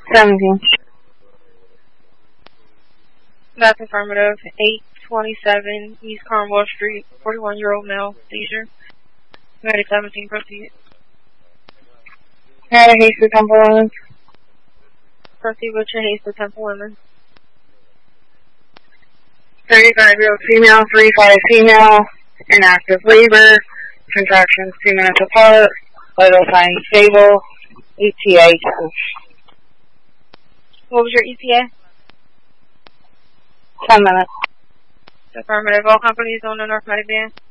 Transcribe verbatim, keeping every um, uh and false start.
seventeen. That's affirmative. eight twenty-seven East Cornwall Street, forty-one-year-old male, seizure. Medic seventeen, proceed. Had a haste to Temple Women. Proceed with your haste to Temple Women. thirty-five-year-old female, three five female, in active labor, contractions two minutes apart, vital signs stable, E T A ten. What was your E T A? ten minutes. Affirmative. All companies on the North Medic Band.